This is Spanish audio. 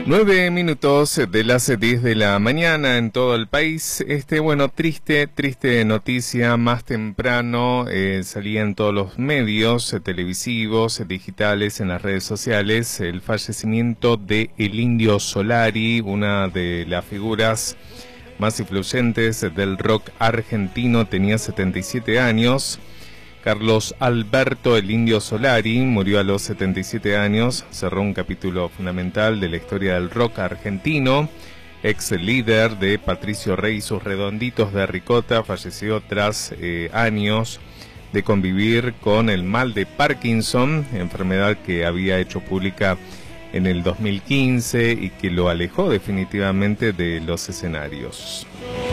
9 minutos de las 10 de la mañana en todo el país. Triste noticia. Más temprano salía en todos los medios televisivos, digitales, en las redes sociales, el fallecimiento de el Indio Solari, una de las figuras más influyentes del rock argentino. Tenía 77 años. Carlos Alberto el Indio Solari murió a los 77 años, cerró un capítulo fundamental de la historia del rock argentino. Ex líder de Patricio Rey y sus Redonditos de Ricota, falleció tras años de convivir con el mal de Parkinson, enfermedad que había hecho pública en el 2015 y que lo alejó definitivamente de los escenarios.